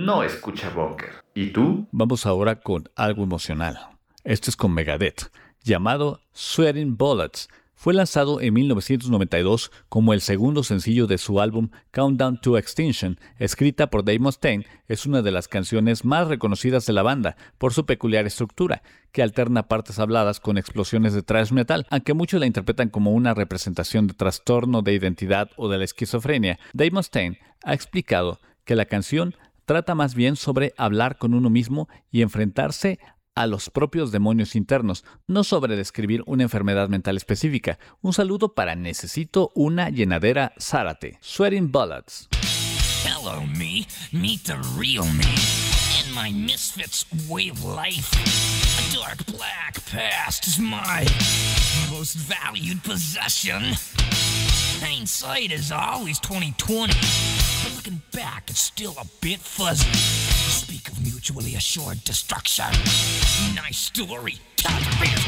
no escucha Bunker. ¿Y tú? Vamos ahora con algo emocional. Esto es con Megadeth, llamado Sweating Bullets. Fue lanzado en 1992 como el segundo sencillo de su álbum Countdown to Extinction. Escrita por Dave Mustaine, es una de las canciones más reconocidas de la banda por su peculiar estructura, que alterna partes habladas con explosiones de thrash metal. Aunque muchos la interpretan como una representación de trastorno de identidad o de la esquizofrenia, Dave Mustaine ha explicado que la canción trata más bien sobre hablar con uno mismo y enfrentarse a los propios demonios internos, no sobre describir una enfermedad mental específica. Un saludo para Necesito una llenadera Zárate. Sweating Bullets. Hello, me. Meet the real me. In my misfits way of life. A dark black past is my most valued possession. Hindsight is always 20/20. But looking back, it's still a bit fuzzy. Speak of mutually assured destruction. Nice story.